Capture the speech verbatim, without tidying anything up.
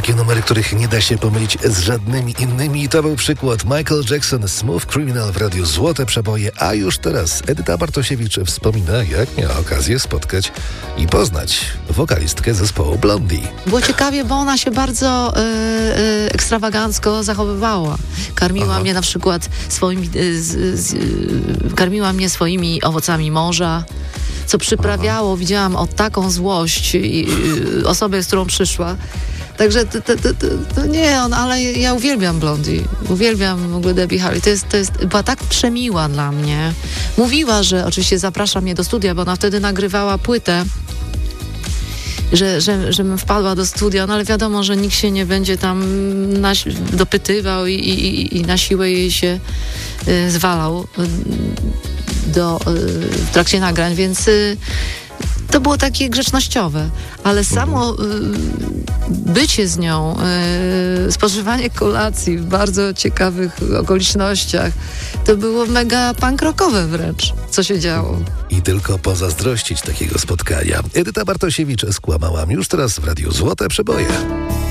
takie numery, których nie da się pomylić z żadnymi innymi. To był przykład Michael Jackson, Smooth Criminal w Radiu Złote Przeboje, a już teraz Edyta Bartosiewicz wspomina, jak miała okazję spotkać i poznać wokalistkę zespołu Blondie. Było ciekawie, bo ona się bardzo y, y, ekstrawagancko zachowywała. Karmiła Aha. mnie na przykład swoimi, y, z, z, y, karmiła mnie swoimi owocami morza, co przyprawiało, Aha. widziałam, o taką złość i, y, osobę, z którą przyszła. Także to, to, to, to, to nie on, ale ja uwielbiam Blondie. Uwielbiam w ogóle Debbie Harry. To jest, to jest, była tak przemiła dla mnie. Mówiła, że oczywiście zaprasza mnie do studia, bo ona wtedy nagrywała płytę, że, że, żebym wpadła do studia, no ale wiadomo, że nikt się nie będzie tam na, dopytywał i, i, i na siłę jej się y, zwalał do, y, w trakcie nagrań, więc y, to było takie grzecznościowe, ale samo y, bycie z nią, y, spożywanie kolacji w bardzo ciekawych okolicznościach, to było mega punk rockowe wręcz, co się działo. I tylko pozazdrościć takiego spotkania. Edyta Bartosiewicz skłamałam już teraz w Radiu Złote Przeboje.